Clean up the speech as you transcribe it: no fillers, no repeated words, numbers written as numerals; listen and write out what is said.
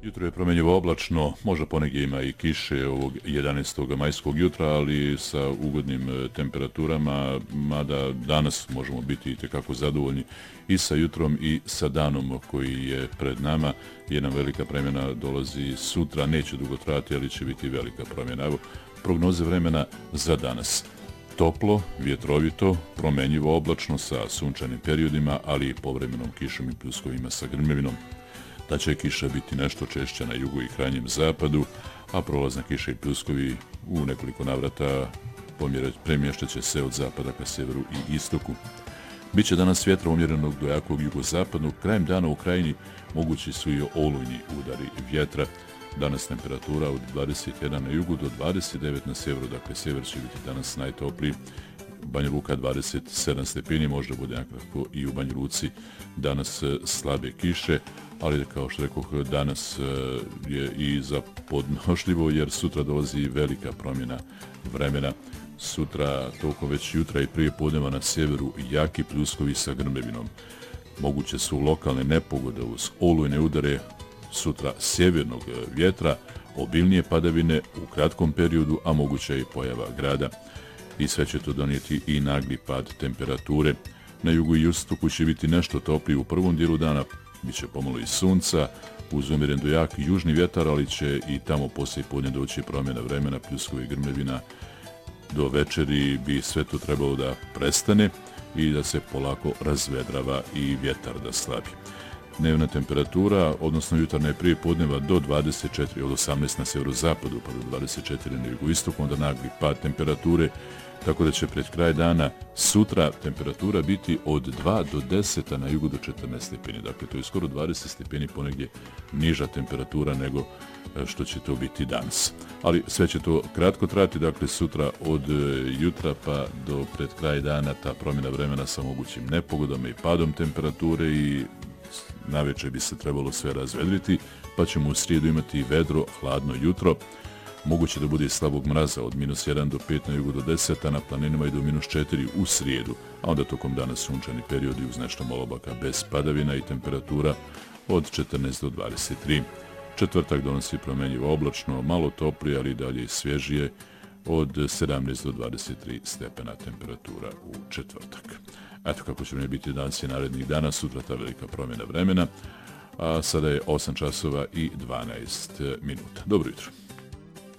Jutro je promjenjivo oblačno, možda ponegdje ima i kiše ovog 11. majskog jutra, ali sa ugodnim temperaturama, mada danas možemo biti itekako zadovoljni i sa jutrom i sa danom koji je pred nama. Jedna velika promjena dolazi sutra, neće dugo trajati, ali će biti velika promjena. Evo, prognoze vremena za danas. Toplo, vjetrovito, promjenjivo oblačno sa sunčanim periodima, ali i povremenom kišom i pljuskovima sa grmljavinom. Da će kiša biti nešto češća na jugu i krajnjem zapadu, a prolazna kiša i pljuskovi u nekoliko navrata premještaće se od zapada ka severu i istoku. Biće danas vjetra umjerenog do jakog jugozapadnog, krajem dana u krajini mogući su i olujni udari vjetra. Danas temperatura od 21 na jugu do 29 na severu, dakle sever će biti danas najtopliji. Banja Luka 27 stepeni, možda bude nekako i u Banja Luci danas slabe kiše, ali kao što rekoh, danas je i za podnošljivo jer sutra dolazi velika promjena vremena. Sutra, toliko već jutra i prije podneva na severu, jaki pljuskovi sa grmljavinom. Moguće su lokalne nepogode uz olujne udare, sutra sjevernog vjetra, obilnije padavine u kratkom periodu, a moguća je i pojava grada. I sve će to donijeti i nagli pad temperature. Na jugu i istoku će biti nešto toplije u prvom dijelu dana, bit će pomalo i sunca, uz umjeren do jak južni vjetar, ali će i tamo poslije podne doći promjena vremena, pljuskovi grmljavina. Do večeri bi sve to trebalo da prestane i da se polako razvedrava i vjetar da slabi. Dnevna temperatura, odnosno jutarnja je prije podneva do 24, od 18 na severozapadu pa do 24 na jugoistoku, onda nagli pad temperature, tako da će pred kraj dana sutra temperatura biti od 2 do 10, a na jugu do 14 stepeni. Dakle, to je skoro 20 stepeni ponegdje niža temperatura nego što će to biti danas. Ali sve će to kratko trajati, dakle sutra od jutra pa do pred kraj dana ta promjena vremena sa mogućim nepogodama i padom temperature i navečer bi se trebalo sve razvedriti, pa ćemo u srijedu imati vedro, hladno jutro. Moguće da bude slabog mraza od -1 do 5 na jugu do 10, a na planinama i do -4 u srijedu, a onda tokom dana sunčani periodi uz nešto malo oblaka bez padavina i temperatura od 14 do 23. Četvrtak donosi promjenjivo oblačno, malo toplije, ali dalje svježije, od 17 do 23 stepena temperatura u četvrtak. Eto kako će biti danas i narednih dana, sutra ta velika promjena vremena, a sada je 8 časova i 12 minuta. Dobro jutro.